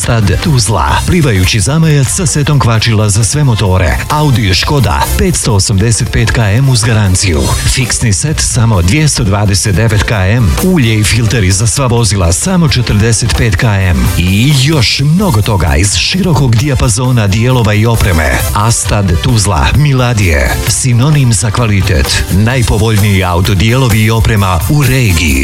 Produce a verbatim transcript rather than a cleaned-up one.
Astad Tuzla, plivajući zamajac sa setom kvačila za sve motore, Audi Škoda petsto osamdeset pet kilometara uz garanciju, fiksni set samo dvjesto dvadeset devet kilometara, ulje i filteri za sva vozila samo četrdeset pet kilometara i još mnogo toga iz širokog dijapazona dijelova i opreme. Astad Tuzla Miladije, sinonim za kvalitet, najpovoljniji autodijelovi i oprema u regiji.